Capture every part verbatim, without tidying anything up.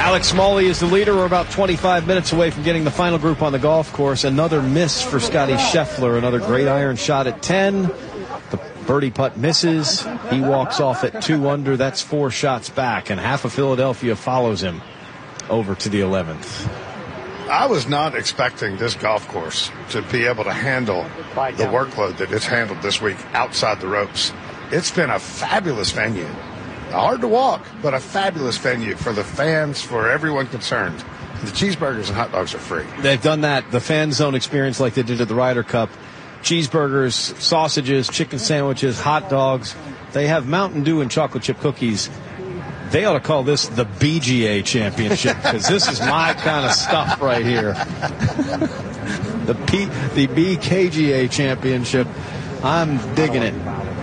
Alex Smalley is the leader. We're about twenty-five minutes away from getting the final group on the golf course. Another miss for Scotty Scheffler. Another great iron shot at ten. The birdie putt misses. He walks off at two under. That's four shots back, and half of Philadelphia follows him over to the eleventh. I was not expecting this golf course to be able to handle the workload that it's handled this week outside the ropes. It's been a fabulous venue. Hard to walk, but a fabulous venue for the fans, for everyone concerned. The cheeseburgers and hot dogs are free. They've done that, the fan zone experience like they did at the Ryder Cup. Cheeseburgers, sausages, chicken sandwiches, hot dogs. They have Mountain Dew and chocolate chip cookies. They ought to call this the B G A Championship, because this is my kind of stuff right here. The P, the B K G A Championship. I'm digging it.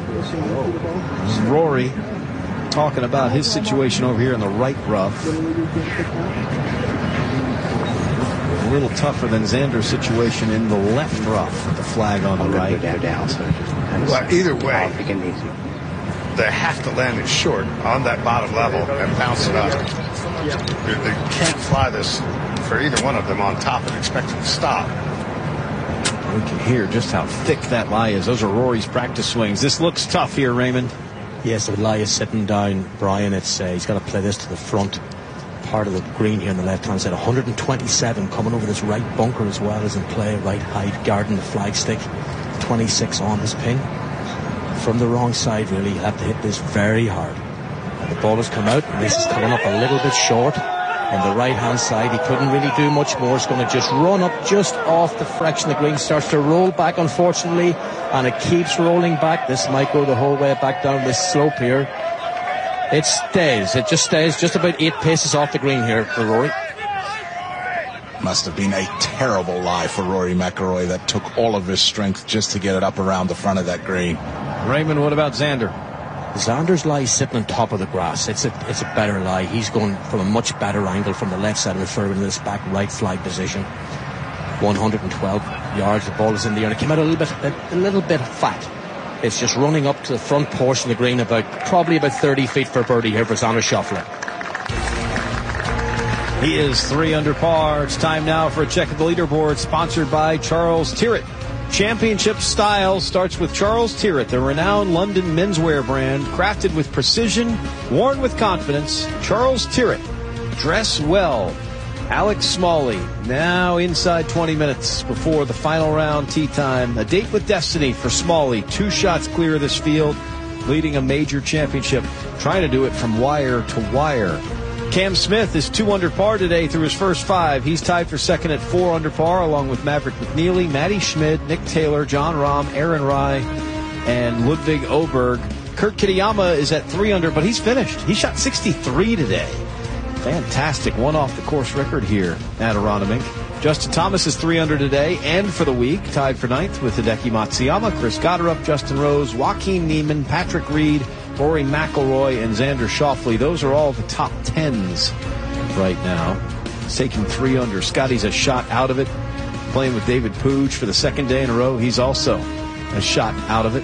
Rory talking about his situation over here in the right rough. A little tougher than Xander's situation in the left rough with the flag on the right. Down, down, so well, either way, they have to land it short on that bottom level and bounce it up. They can't fly this for either one of them on top and expect it to stop. We can hear just how thick that lie is. Those are Rory's practice swings. This looks tough here, Raymond. Yes, the lie is sitting down, Brian. It's uh, he's got to play this to the front part of the green here on the left-hand side. one twenty-seven coming over this right bunker as well as in play. Right height, guarding the flagstick. twenty-six on his pin. From the wrong side, really. He'll have to hit this very hard. And the ball has come out. And this is coming up a little bit short. On the right-hand side, he couldn't really do much more. It's going to just run up just off the fraction. The green starts to roll back, unfortunately, and it keeps rolling back. This might go the whole way back down this slope here. It stays. It just stays just about eight paces off the green here for Rory. Must have been a terrible lie for Rory McIlroy. That took all of his strength just to get it up around the front of that green. Raymond, what about Xander? Xander's lie is sitting on top of the grass. It's a it's a better lie. He's going from a much better angle from the left side of the fairway in this back right flag position. one hundred twelve yards. The ball is in the air. It came out a little bit a, a little bit fat. It's just running up to the front portion of the green, about probably about thirty feet for birdie here for Xander Schauffele. He is three under par. It's time now for a check of the leaderboard, sponsored by Charles Tyrrell. Championship style starts with Charles Tyrrell, the renowned London menswear brand, crafted with precision, worn with confidence. Charles Tyrrell, dress well. Alex Smalley, now inside twenty minutes before the final round tee time. A date with destiny for Smalley, two shots clear of this field, leading a major championship, trying to do it from wire to wire. Cam Smith is two under par today through his first five. He's tied for second at four under par, along with Maverick McNeely, Matty Schmid, Nick Taylor, John Rahm, Aaron Rai, and Ludwig Oberg. Kurt Kitayama is at three under, but he's finished. He shot sixty-three today. Fantastic one off the course record here at Aronimink. Justin Thomas is three under today and for the week, tied for ninth with Hideki Matsuyama, Chris Gotterup, Justin Rose, Joaquin Niemann, Patrick Reed, Rory McIlroy, and Xander Schauffele. Those are all the top tens right now. He's taking three under. Scotty's a shot out of it. Playing with David Pooge for the second day in a row. He's also a shot out of it.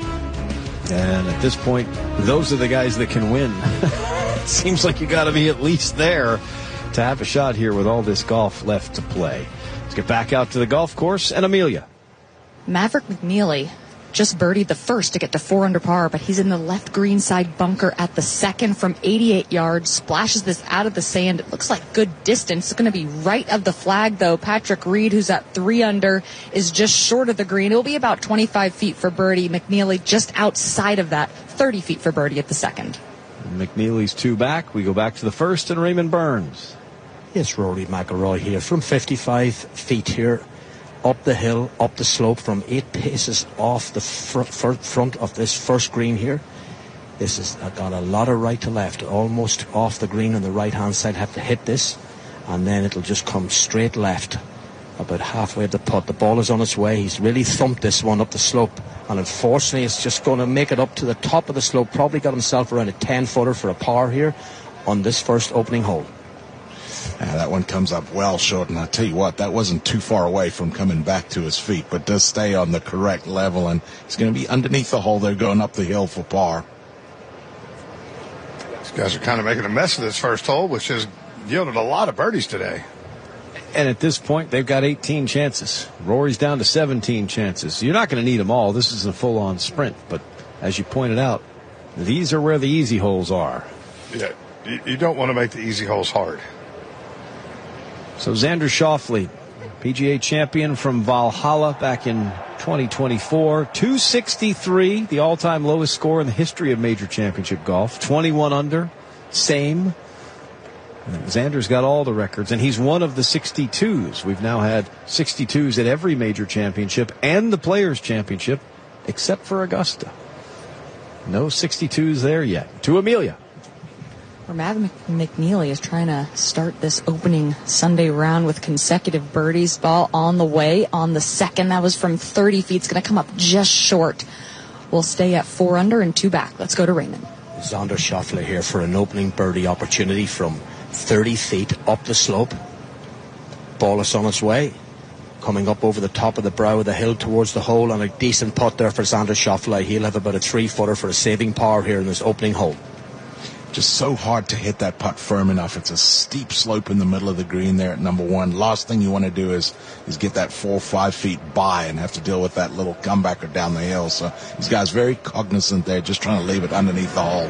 And at this point, those are the guys that can win. It seems like you got to be at least there to have a shot here with all this golf left to play. Let's get back out to the golf course and Amelia. Maverick McNeely just birdied the first to get to four under par, but he's in the left green side bunker at the second from eighty-eight yards. Splashes this out of the sand. It looks like good distance. It's going to be right of the flag, though. Patrick Reed, who's at three under, is just short of the green. It'll be about twenty-five feet for birdie. McNeely just outside of that, thirty feet for birdie at the second. McNeely's two back. We go back to the first and Raymond Burns. It's Rory McIlroy here from fifty-five feet here. Up the hill, up the slope from eight paces off the fr- fr- front of this first green here. This has got a lot of right to left, almost off the green on the right-hand side. Have to hit this, and then it'll just come straight left, about halfway up the putt. The ball is on its way. He's really thumped this one up the slope, and unfortunately it's just going to make it up to the top of the slope. Probably got himself around a ten-footer for a par here on this first opening hole. Yeah, that one comes up well short, and I tell you what, that wasn't too far away from coming back to his feet, but does stay on the correct level, and he's going to be underneath the hole there going up the hill for par. These guys are kind of making a mess of this first hole, which is yielded a lot of birdies today. And at this point, they've got eighteen chances. Rory's down to seventeen chances. You're not going to need them all. This is a full-on sprint. But as you pointed out, these are where the easy holes are. Yeah, you, you don't want to make the easy holes hard. So Xander Schauffele, P G A champion from Valhalla back in twenty twenty-four, two sixty-three, the all-time lowest score in the history of major championship golf, twenty-one under, same. And Xander's got all the records, and he's one of the sixty-twos. We've now had sixty-twos at every major championship and the Players' Championship, except for Augusta. No sixty-twos there yet. To Amelia. Where Matt McNeely is trying to start this opening Sunday round with consecutive birdies. Ball on the way on the second. That was from thirty feet. It's going to come up just short. We'll stay at four under and two back. Let's go to Raymond. Xander Schauffele here for an opening birdie opportunity from thirty feet up the slope. Ball is on its way. Coming up over the top of the brow of the hill towards the hole, and a decent putt there for Xander Schauffele. He'll have about a three-footer for a saving par here in this opening hole. Just so hard to hit that putt firm enough. It's a steep slope in the middle of the green there at number one. Last thing you want to do is is get that four or five feet by and have to deal with that little comebacker down the hill. So these guys very cognizant there, just trying to leave it underneath the hole.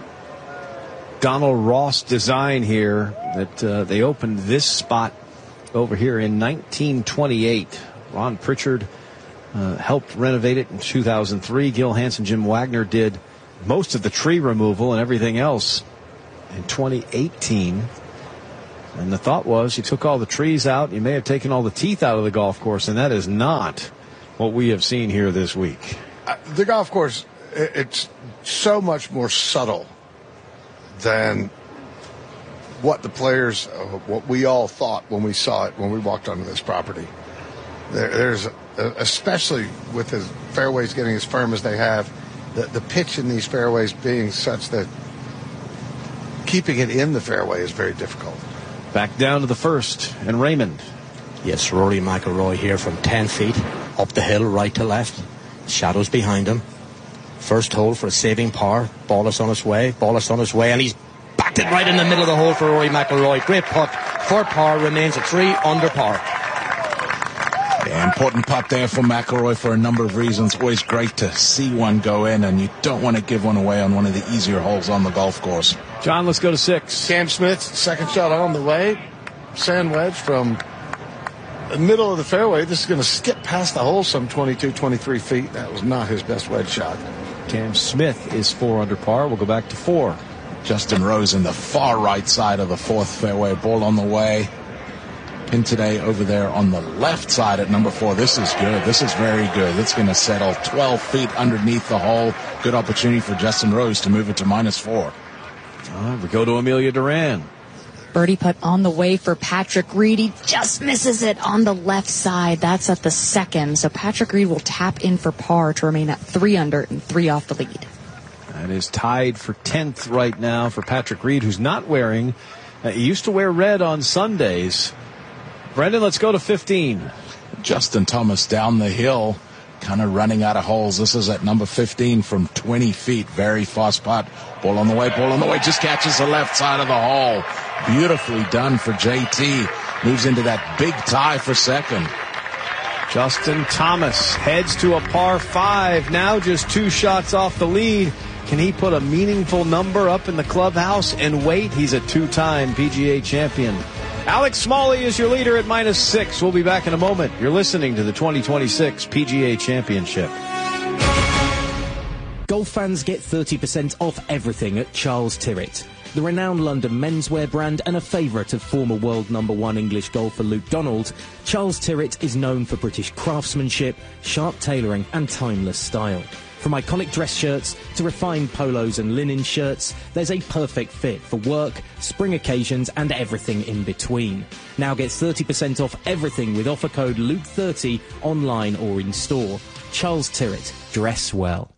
Donald Ross design here that uh, they opened this spot over here in nineteen twenty-eight. Ron Pritchard uh, helped renovate it in two thousand three. Gil Hansen, Jim Wagner did most of the tree removal and everything else in twenty eighteen. And the thought was you took all the trees out, you may have taken all the teeth out of the golf course, and that is not what we have seen here this week. Uh, the golf course, it's so much more subtle than what the players, uh, what we all thought when we saw it, when we walked onto this property. There, there's, a, especially with the fairways getting as firm as they have, the, the pitch in these fairways being such that keeping it in the fairway is very difficult. Back down to the first, and Raymond. Yes, Rory McIlroy here from ten feet, up the hill, right to left. Shadows behind him. First hole for a saving par. Ball is on his way. Ball is on his way, and he's backed it right in the middle of the hole for Rory McIlroy. Great putt for par. Remains at three under par. Yeah, important putt there for McIlroy for a number of reasons. Always great to see one go in, and you don't want to give one away on one of the easier holes on the golf course. John, let's go to six. Cam Smith, second shot on the way. Sand wedge from the middle of the fairway. This is going to skip past the hole some twenty-two, twenty-three feet. That was not his best wedge shot. Cam Smith is four under par. We'll go back to four. Justin Rose in the far right side of the fourth fairway. Ball on the way. Pin today over there on the left side at number four. This is good. This is very good. It's going to settle twelve feet underneath the hole. Good opportunity for Justin Rose to move it to minus four. All right, we go to Amelia Duran. Birdie putt on the way for Patrick Reed. He just misses it on the left side. That's at the second. So Patrick Reed will tap in for par to remain at three under and three off the lead. That is tied for tenth right now for Patrick Reed, who's not wearing, uh, he used to wear red on Sundays. Brendan, let's go to fifteen. Justin Thomas down the hill, kind of running out of holes. This is at number fifteen from twenty feet. Very fast putt. Ball on the way, ball on the way. Just catches the left side of the hole. Beautifully done for J T. Moves into that big tie for second. Justin Thomas heads to a par five. Now just two shots off the lead. Can he put a meaningful number up in the clubhouse and wait? He's a two-time P G A champion. Alex Smalley is your leader at minus six. We'll be back in a moment. You're listening to the twenty twenty-six P G A Championship. Golf fans get thirty percent off everything at Charles Tyrrett. The renowned London menswear brand and a favourite of former world number one English golfer Luke Donald, Charles Tyrrett is known for British craftsmanship, sharp tailoring and timeless style. From iconic dress shirts to refined polos and linen shirts, there's a perfect fit for work, spring occasions and everything in between. Now get thirty percent off everything with offer code Luke thirty online or in store. Charles Tyrrett, dress well.